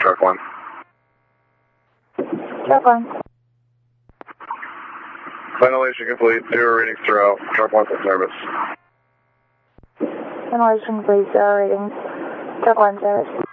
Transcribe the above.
truck 1. Truck 1. Ventilation complete, 0 readings throughout, truck 1's in service. Ventilation complete, 0 readings, truck 1 service.